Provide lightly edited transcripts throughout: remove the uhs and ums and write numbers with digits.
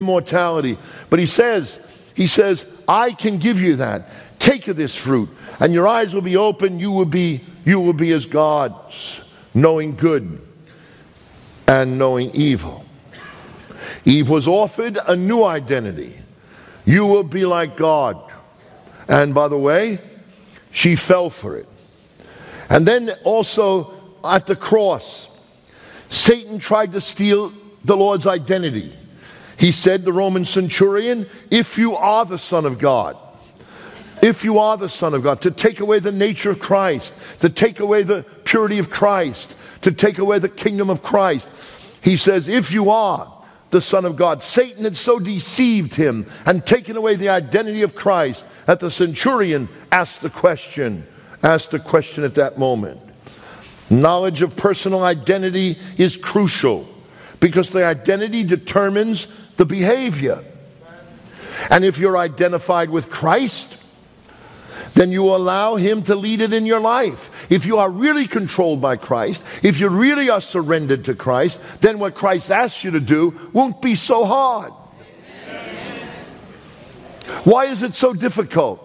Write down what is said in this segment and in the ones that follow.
immortality. But he says, I can give you that. Take of this fruit, and your eyes will be open. You will be as gods, knowing good and knowing evil. Eve was offered a new identity. You will be like God. And by the way, she fell for it. And then also at the cross, Satan tried to steal the Lord's identity. He said, the Roman centurion, if you are the Son of God, if you are the Son of God, to take away the nature of Christ, to take away the purity of Christ, to take away the kingdom of Christ. He says, if you are the Son of God. Satan had so deceived him and taken away the identity of Christ that the centurion asked the question at that moment. Knowledge of personal identity is crucial because the identity determines the behavior. And if you're identified with Christ, then you allow him to lead it in your life. If you are really controlled by Christ, if you really are surrendered to Christ, then what Christ asks you to do won't be so hard. Why is it so difficult?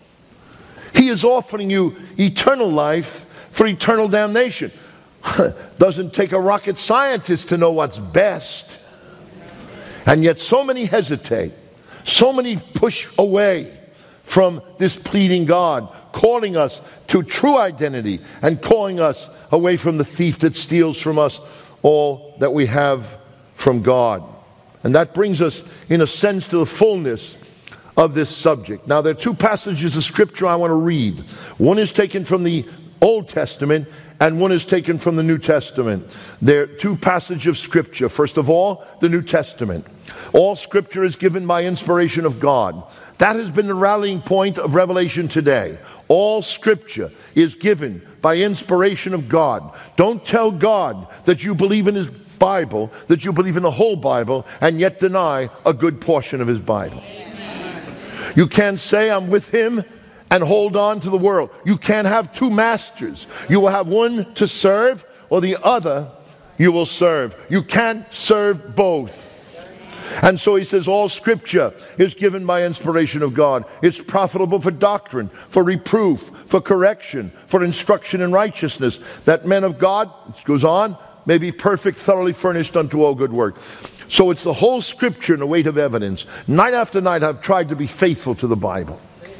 He is offering you eternal life for eternal damnation. Doesn't take a rocket scientist to know what's best. And yet so many hesitate. So many push away from this pleading God, calling us to true identity and calling us away from the thief that steals from us all that we have from God. And that brings us, in a sense, to the fullness of this subject. Now, there are two passages of Scripture I want to read. One is taken from the Old Testament, and one is taken from the New Testament. There are two passages of Scripture. First of all, the New Testament. All Scripture is given by inspiration of God. That has been the rallying point of Revelation today. All Scripture is given by inspiration of God. Don't tell God that you believe in His Bible, that you believe in the whole Bible, and yet deny a good portion of His Bible. You can't say, I'm with Him, and hold on to the world. You can't have two masters. You will have one to serve, or the other you will serve. You can't serve both. And so he says all Scripture is given by inspiration of God. It's profitable for doctrine, for reproof, for correction, for instruction in righteousness, that men of God, it goes on, may be perfect, thoroughly furnished unto all good work. So it's the whole Scripture in a weight of evidence. Night after night I've tried to be faithful to the Bible.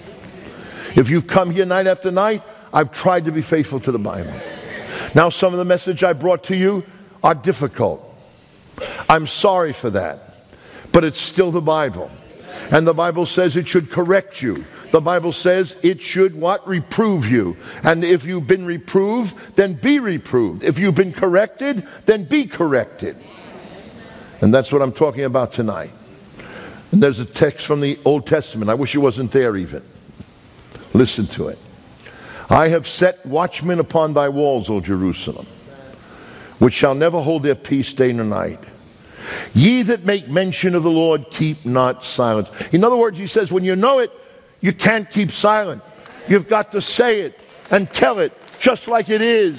If you've come here night after night, I've tried to be faithful to the Bible. Now some of the message I brought to you are difficult. I'm sorry for that. But it's still the Bible. And the Bible says it should correct you. The Bible says it should what? Reprove you. And if you've been reproved, then be reproved. If you've been corrected, then be corrected. And that's what I'm talking about tonight. And there's a text from the Old Testament. I wish it wasn't there even. Listen to it. I have set watchmen upon thy walls, O Jerusalem, which shall never hold their peace day nor night. Ye that make mention of the Lord, keep not silence. In other words, he says, when you know it, you can't keep silent. You've got to say it and tell it just like it is.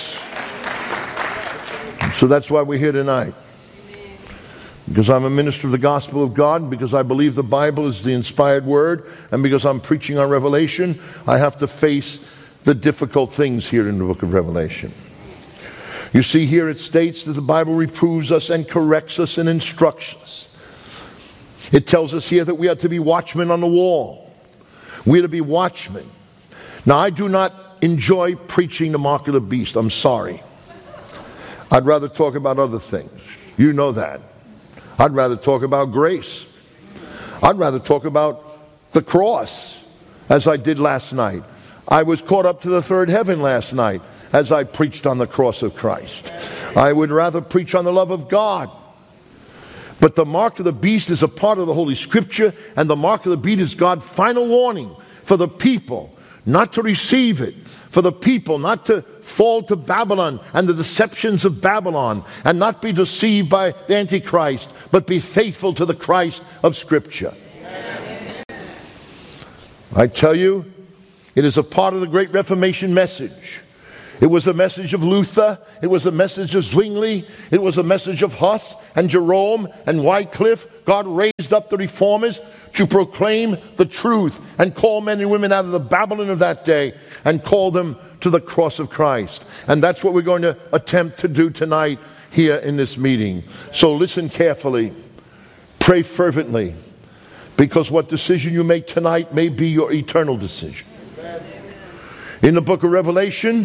So that's why we're here tonight. Because I'm a minister of the gospel of God, because I believe the Bible is the inspired word, and because I'm preaching on Revelation, I have to face the difficult things here in the book of Revelation. You see, here it states that the Bible reproves us and corrects us and instructs us. It tells us here that we are to be watchmen on the wall. We are to be watchmen. Now, I do not enjoy preaching the mark of the beast. I'm sorry. I'd rather talk about other things. You know that. I'd rather talk about grace. I'd rather talk about the cross, as I did last night. I was caught up to the third heaven last night as I preached on the cross of Christ. I would rather preach on the love of God. But the mark of the beast is a part of the Holy Scripture, and the mark of the beast is God's final warning for the people not to receive it, for the people not to fall to Babylon and the deceptions of Babylon, and not be deceived by the Antichrist, but be faithful to the Christ of Scripture. I tell you, it is a part of the Great Reformation message. It was a message of Luther. It was a message of Zwingli. It was a message of Huss and Jerome and Wycliffe. God raised up the reformers to proclaim the truth and call men and women out of the Babylon of that day and call them to the cross of Christ. And that's what we're going to attempt to do tonight here in this meeting. So listen carefully. Pray fervently, because what decision you make tonight may be your eternal decision. In the book of Revelation,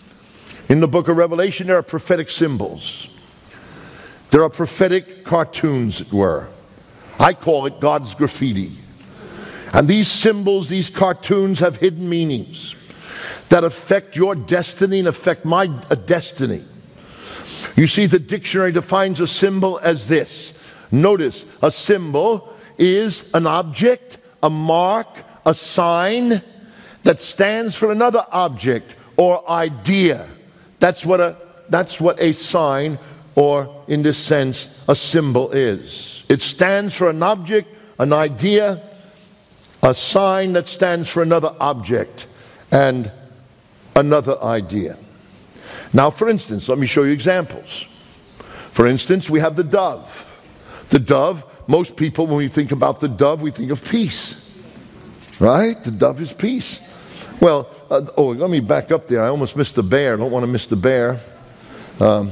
there are prophetic symbols. There are prophetic cartoons, it were. I call it God's graffiti. And these symbols, these cartoons, have hidden meanings that affect your destiny and affect my destiny. You see, the dictionary defines a symbol as this. Notice, a symbol is an object, a mark, a sign that stands for another object or idea. That's what a sign, or in this sense, a symbol is. It stands for an object, an idea, a sign that stands for another object and another idea. Now, for instance, let me show you examples. For instance, we have the dove. The dove, most people, when we think about the dove, we think of peace. Right? The dove is peace. Well, let me back up there. I almost missed the bear. I don't want to miss the bear. Let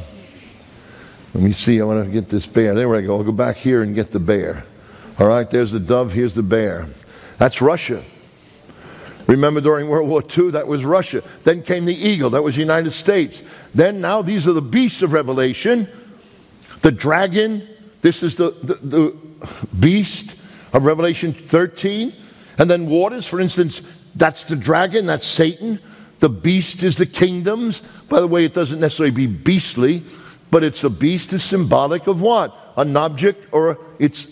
me see. I want to get this bear. There we go. I'll go back here and get the bear. All right, there's the dove. Here's the bear. That's Russia. Remember during World War II, that was Russia. Then came the eagle. That was the United States. Then now these are the beasts of Revelation. The dragon. This is the beast of Revelation 13. And then waters, for instance, that's the dragon, that's Satan. The beast is the kingdoms. By the way, it doesn't necessarily be beastly, but it's a beast is symbolic of what? An object, or it's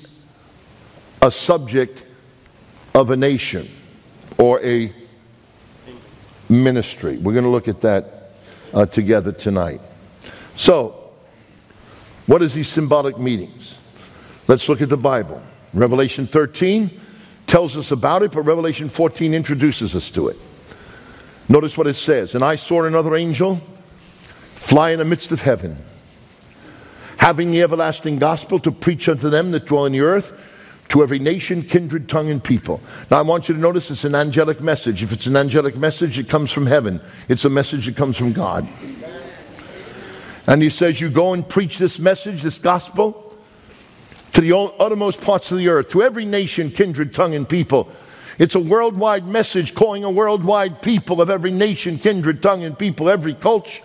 a subject of a nation or a ministry. We're going to look at that together tonight. So, what is these symbolic meanings? Let's look at the Bible. Revelation 13 tells us about it, but Revelation 14 introduces us to it. Notice what it says. And I saw another angel fly in the midst of heaven, having the everlasting gospel to preach unto them that dwell in the earth, to every nation, kindred, tongue, and people. Now I want you to notice it's an angelic message. If it's an angelic message, it comes from heaven. It's a message that comes from God. And he says, you go and preach this message, this gospel, to the uttermost parts of the earth, to every nation, kindred, tongue, and people. It's a worldwide message calling a worldwide people of every nation, kindred, tongue, and people, every culture.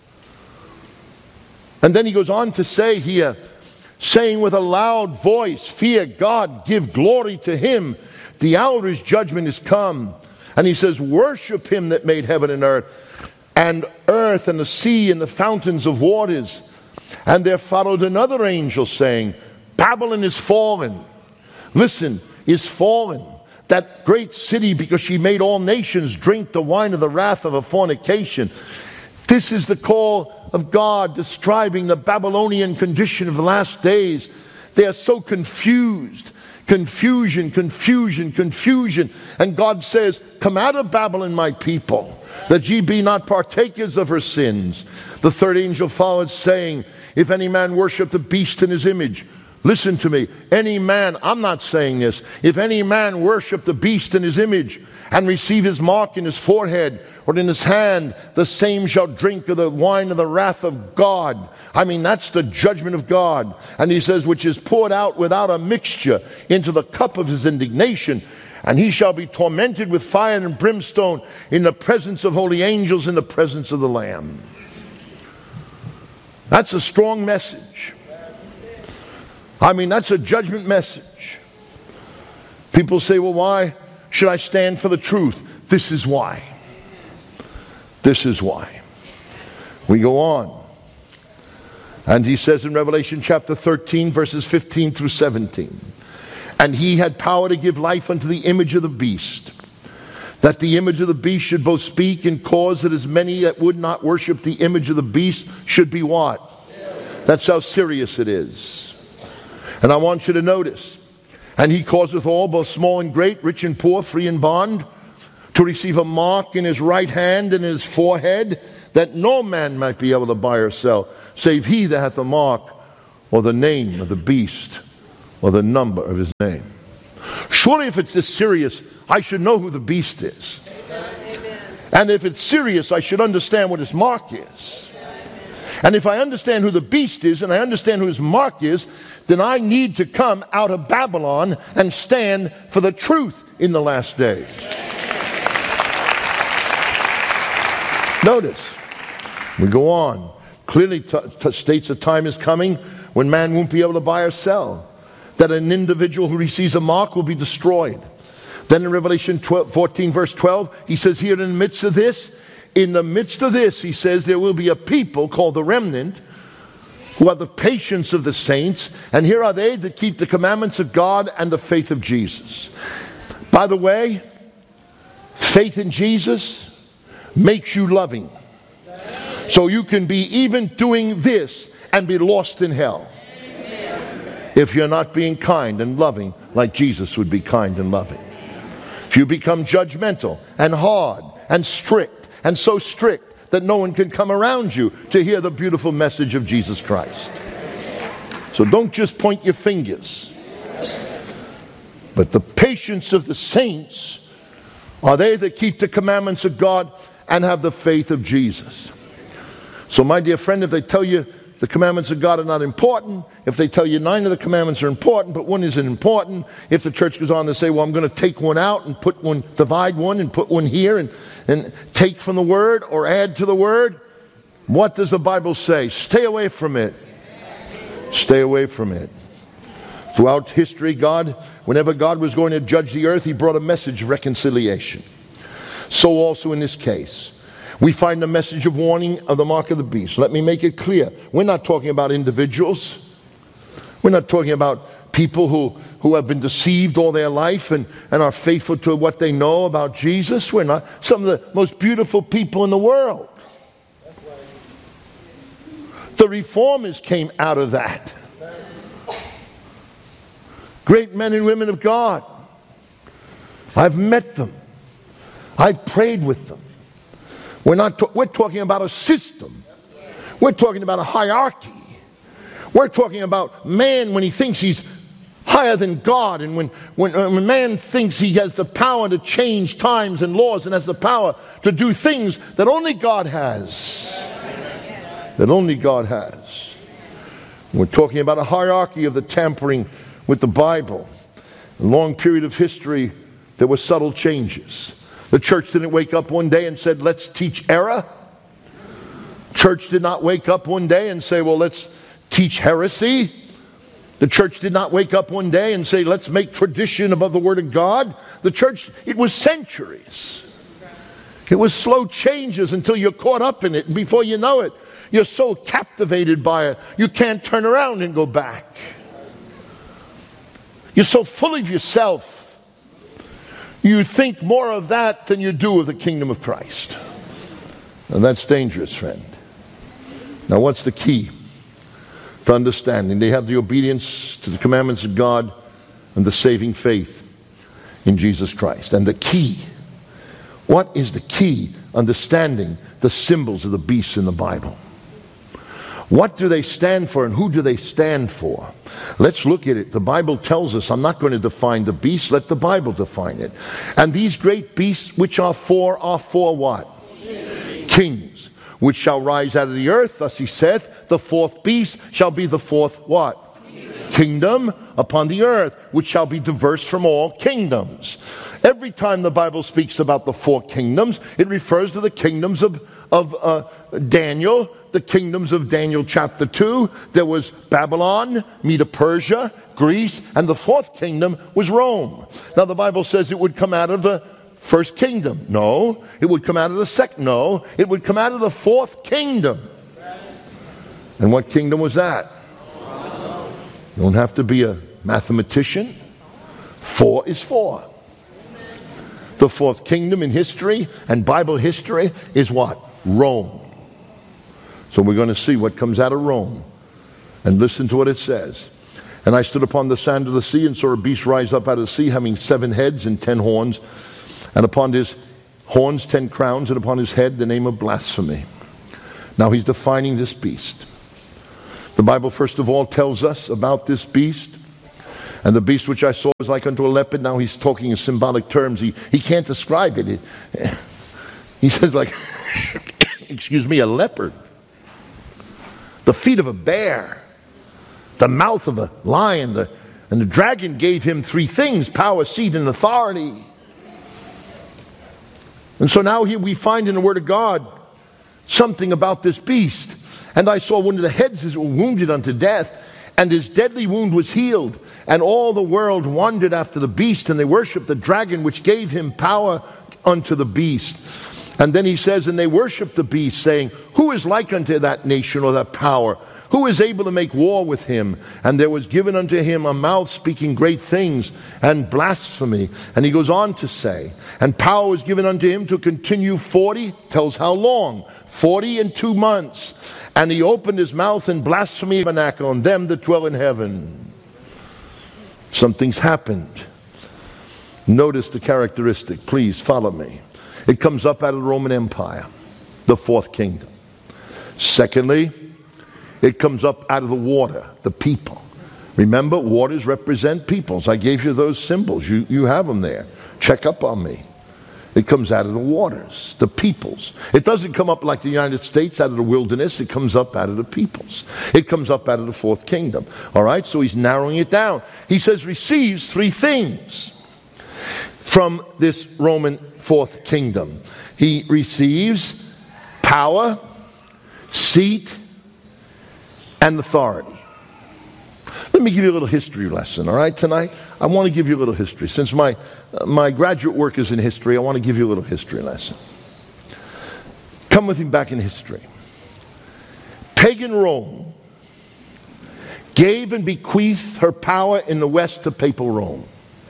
And then he goes on to say here, saying with a loud voice, fear God, give glory to him. The hour of his judgment is come. And he says, worship him that made heaven and earth and the sea and the fountains of waters. And there followed another angel saying, Babylon is fallen. Listen, is fallen. That great city, because she made all nations drink the wine of the wrath of her fornication. This is the call of God describing the Babylonian condition of the last days. They are so confused. Confusion. And God says, come out of Babylon, my people, that ye be not partakers of her sins. The third angel followed, saying, if any man worship the beast in his image. Listen to me. Any man, I'm not saying this. If any man worship the beast in his image and receive his mark in his forehead or in his hand, the same shall drink of the wine of the wrath of God. I mean, that's the judgment of God. And he says, which is poured out without a mixture into the cup of his indignation. And he shall be tormented with fire and brimstone in the presence of holy angels, in the presence of the Lamb. That's a strong message. I mean, that's a judgment message. People say, well, why should I stand for the truth? This is why. This is why. We go on. And he says in Revelation chapter 13, verses 15 through 17, and he had power to give life unto the image of the beast, that the image of the beast should both speak and cause that as many that would not worship the image of the beast should be what? That's how serious it is. And I want you to notice, and he causeth all, both small and great, rich and poor, free and bond, to receive a mark in his right hand and in his forehead, that no man might be able to buy or sell, save he that hath the mark, or the name of the beast, or the number of his name. Surely if it's this serious, I should know who the beast is. And if it's serious, I should understand what his mark is. And if I understand who the beast is, and I understand who his mark is, then I need to come out of Babylon and stand for the truth in the last days. Notice, we go on. Clearly states a time is coming when man won't be able to buy or sell. That an individual who receives a mark will be destroyed. Then in Revelation 14 verse 12, he says here in the midst of this, he says there will be a people called the remnant, who are the patience of the saints, and here are they that keep the commandments of God and the faith of Jesus. By the way, faith in Jesus makes you loving. So you can be even doing this and be lost in hell if you're not being kind and loving like Jesus would be kind and loving. If you become judgmental and hard and strict, and so strict that no one can come around you to hear the beautiful message of Jesus Christ. So don't just point your fingers. But the patience of the saints are they that keep the commandments of God and have the faith of Jesus. So my dear friend, if they tell you the commandments of God are not important, if they tell you 9 of the commandments are important but one isn't important, if the church goes on to say, well, I'm going to take one out and put one, divide one and put one here and take from the word or add to the word, what does the Bible say? Stay away from it. Stay away from it. Throughout history, whenever God was going to judge the earth, he brought a message of reconciliation. So also in this case, we find a message of warning of the mark of the beast. Let me make it clear. We're not talking about individuals. We're not talking about people who have been deceived all their life and are faithful to what they know about Jesus. We're not. Some of the most beautiful people in the world. The reformers came out of that. Great men and women of God. I've met them. I've prayed with them. We're talking about a system. We're talking about a hierarchy. We're talking about man when he thinks he's higher than God, and when man thinks he has the power to change times and laws and has the power to do things that only God has. That only God has. We're talking about a hierarchy of the tampering with the Bible. A long period of history, there were subtle changes. The church didn't wake up one day and said, let's teach error. Church did not wake up one day and say, well, let's teach heresy. The church did not wake up one day and say, let's make tradition above the Word of God. The church, it was centuries. It was slow changes until you're caught up in it. And before you know it, you're so captivated by it, you can't turn around and go back. You're so full of yourself. You think more of that than you do of the kingdom of Christ. And that's dangerous, friend. Now, what's the key to understanding? They have the obedience to the commandments of God and the saving faith in Jesus Christ. And the key, what is the key? Understanding the symbols of the beasts in the Bible. What do they stand for and who do they stand for? Let's look at it. The Bible tells us, I'm not going to define the beast, let the Bible define it. And these great beasts which are for what? Kings, which shall rise out of the earth. Thus he saith, the fourth beast shall be the fourth what? Kingdom upon the earth, which shall be diverse from all kingdoms. Every time the Bible speaks about the 4 kingdoms, it refers to the kingdoms of Daniel, the kingdoms of Daniel chapter 2. There was Babylon, Medo-Persia, Greece, and the 4th kingdom was Rome. Now the Bible says it would come out of the 1st kingdom. No. It would come out of the 2nd. No. It would come out of the 4th kingdom. And what kingdom was that? You don't have to be a mathematician. 4 is 4. The 4th kingdom in history and Bible history is what? Rome. So we're going to see what comes out of Rome. And listen to what it says. And I stood upon the sand of the sea and saw a beast rise up out of the sea, having 7 heads and 10 horns. And upon his horns 10 crowns, and upon his head the name of blasphemy. Now he's defining this beast. The Bible first of all tells us about this beast. And the beast which I saw was like unto a leopard. Now he's talking in symbolic terms. He can't describe it. He says like, excuse me, a leopard. The feet of a bear. The mouth of a lion. And the dragon gave him three things: power, seat, and authority. And so now here we find in the Word of God something about this beast. And I saw one of the heads is wounded unto death, and his deadly wound was healed. And all the world wondered after the beast, and they worshipped the dragon, which gave him power unto the beast. And then he says, and they worshipped the beast, saying, who is like unto that nation or that power? Who is able to make war with him? And there was given unto him a mouth speaking great things and blasphemy. And he goes on to say, and power was given unto him to continue 40, tells how long, 40 and 2 months. And he opened his mouth in blasphemy on them that dwell in heaven. Something's happened. Notice the characteristic. Please follow me. It comes up out of the Roman Empire, the fourth kingdom. Secondly, it comes up out of the water, the people. Remember, waters represent peoples. I gave you those symbols. You have them there. Check up on me. It comes out of the waters, the peoples. It doesn't come up like the United States out of the wilderness. It comes up out of the peoples. It comes up out of the fourth kingdom. All right, so he's narrowing it down. He says receives three things from this Roman fourth kingdom. He receives power, seat, and authority. Let me give you a little history lesson, all right, tonight? I want to give you a little history. Since my graduate work is in history, I want to give you a little history lesson. Come with me back in history. Pagan Rome gave and bequeathed her power in the West to Papal Rome.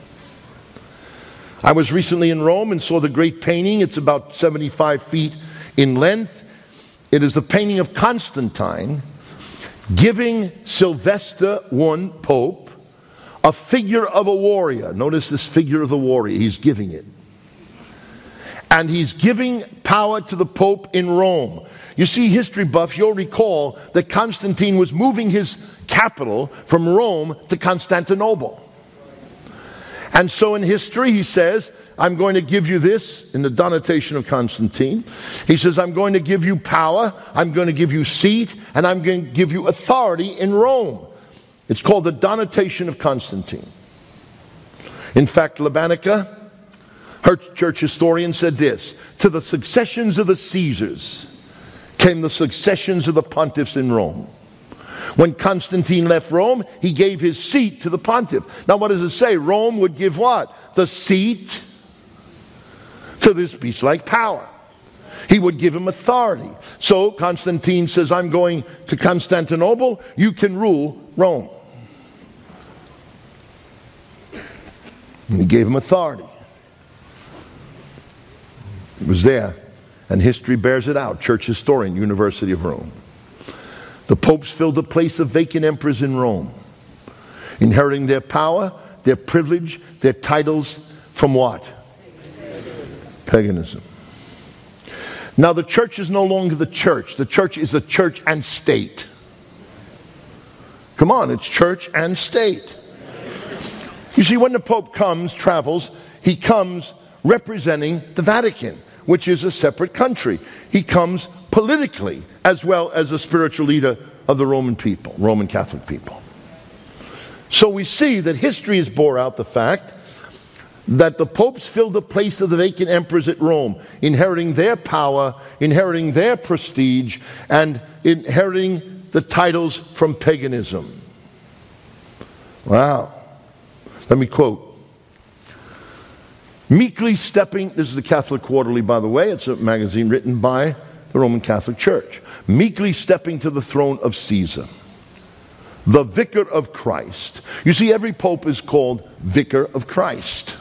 I was recently in Rome and saw the great painting. It's about 75 feet in length. It is the painting of Constantine giving Sylvester I Pope a figure of a warrior. Notice this figure of the warrior. He's giving it. And he's giving power to the Pope in Rome. You see, history buffs, you'll recall that Constantine was moving his capital from Rome to Constantinople. And so in history he says, I'm going to give you this, in the Donatation of Constantine. He says, I'm going to give you power, I'm going to give you seat, and I'm going to give you authority in Rome. It's called the Donatation of Constantine. In fact, Labanica, her church historian, said this: to the successions of the Caesars came the successions of the pontiffs in Rome. When Constantine left Rome, he gave his seat to the pontiff. Now what does it say? Rome would give what? The seat to this beast-like power. He would give him authority. So Constantine says, I'm going to Constantinople, you can rule Rome. And he gave him authority. It was there, and history bears it out. Church historian, University of Rome. The popes filled the place of vacant emperors in Rome, inheriting their power, their privilege, their titles from what? Paganism. Now the church is no longer the church. The church is a church and state. Come on, it's church and state. You see, when the Pope travels, he comes representing the Vatican, which is a separate country. He comes politically as well as a spiritual leader of the Roman people, Roman Catholic people. So we see that history has bore out the fact that the popes filled the place of the vacant emperors at Rome, inheriting their power, inheriting their prestige, and inheriting the titles from paganism. Wow. Let me quote. Meekly stepping, this is the Catholic Quarterly, by the way, it's a magazine written by the Roman Catholic Church. Meekly stepping to the throne of Caesar, the Vicar of Christ. You see, every pope is called Vicar of Christ.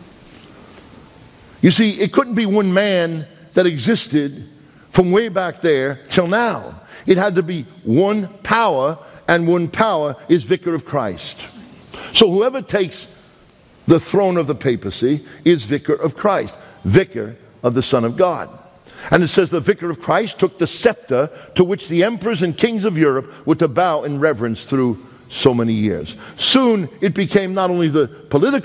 You see, it couldn't be one man that existed from way back there till now. It had to be one power, and one power is Vicar of Christ. So whoever takes the throne of the papacy is Vicar of Christ, Vicar of the Son of God. And it says the vicar of Christ took the scepter to which the emperors and kings of Europe were to bow in reverence through so many years. Soon it became not only the political